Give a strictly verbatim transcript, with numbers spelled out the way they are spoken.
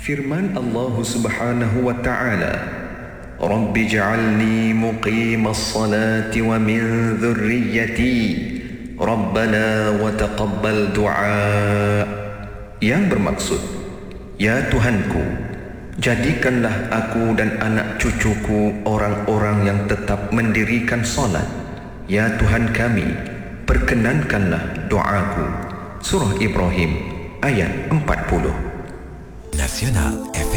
Firman Allah Subhanahu wa taala, Rabbi ja'alni muqimas salati wa min dhurriyyati Rabbana wa taqabbal du'a. Yang bermaksud, ya Tuhanku, jadikanlah aku dan anak cucuku orang-orang yang tetap mendirikan solat. Ya Tuhan kami, perkenankanlah doaku. Surah Ibrahim ayat empat puluh. Nasional F M